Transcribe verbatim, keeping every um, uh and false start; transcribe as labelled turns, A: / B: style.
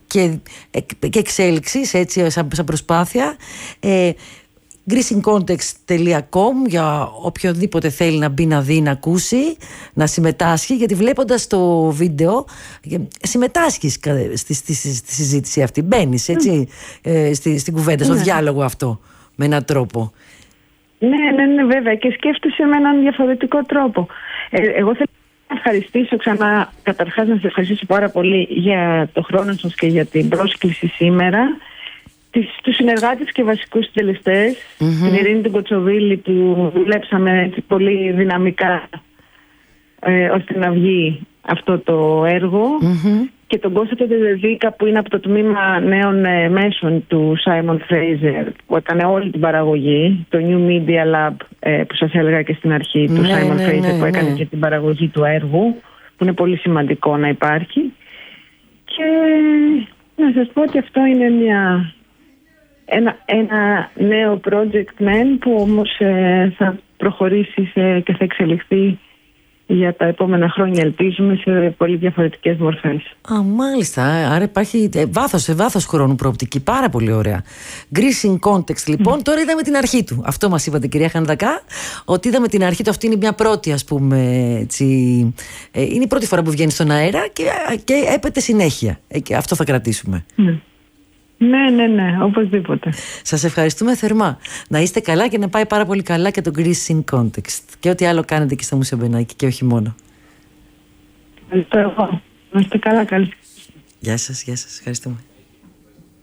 A: και, και εξέλιξης, έτσι, σαν, σαν προσπάθεια. ε, greasingcontext τελεία com για οποιοδήποτε θέλει να μπει, να δει, να ακούσει, να συμμετάσχει, γιατί βλέποντας το βίντεο συμμετάσχεις στη, στη, στη συζήτηση αυτή, μπαίνεις έτσι mm. ε, στη, στην κουβέντα, στο mm. διάλογο αυτό με έναν τρόπο.
B: Ναι, ναι, ναι, βέβαια, και σκέφτεσαι με έναν διαφορετικό τρόπο. ε, εγώ θέλω να ευχαριστήσω ξανά, καταρχάς να σας ευχαριστήσω πάρα πολύ για το χρόνο σας και για την πρόσκληση σήμερα, τους συνεργάτες και βασικούς συντελεστές, mm-hmm. την Ειρήνη την Κοτσοβίλη, που δουλέψαμε έτσι πολύ δυναμικά ε, ώστε να βγει αυτό το έργο, mm-hmm. και τον Κώστα τον Τεδεδίκα, που είναι από το τμήμα νέων ε, μέσων του Simon Fraser, που έκανε όλη την παραγωγή, το New Media Lab ε, που σας έλεγα και στην αρχή, του ναι, Simon ναι, Fraser, ναι, που έκανε ναι. και την παραγωγή του έργου, που είναι πολύ σημαντικό να υπάρχει. Και να σας πω ότι αυτό είναι μια... Ένα, ένα νέο project men, που όμως ε, θα προχωρήσει σε, και θα εξελιχθεί για τα επόμενα χρόνια, ελπίζουμε, σε πολύ διαφορετικές μορφές.
A: Α, μάλιστα. Άρα υπάρχει ε, βάθος, σε βάθος χρόνου προοπτική. Πάρα πολύ ωραία. Greasing context, λοιπόν. Mm. Τώρα είδαμε την αρχή του. Αυτό μας είπατε, κυρία Χανδακά, ότι είδαμε την αρχή του. Αυτή είναι μια πρώτη, ας πούμε, έτσι, ε, είναι η πρώτη φορά που βγαίνει στον αέρα και, και έπεται συνέχεια. Ε, και αυτό θα κρατήσουμε. Mm.
B: Ναι, ναι, ναι, οπωσδήποτε.
A: Σας ευχαριστούμε θερμά. Να είστε καλά και να πάει πάρα πολύ καλά και το Greasing Context. Και ό,τι άλλο κάνετε και στο Μουσείο Μπενάκη και όχι μόνο.
B: Ευχαριστώ εγώ. Να είστε καλά, καλή.
A: Γεια σας, γεια σας. Ευχαριστούμε.